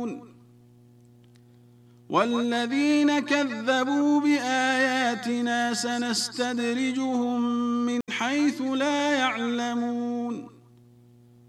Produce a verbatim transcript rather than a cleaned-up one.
والذين كذبوا بآياتنا سنستدرجهم من حيث لا يعلمون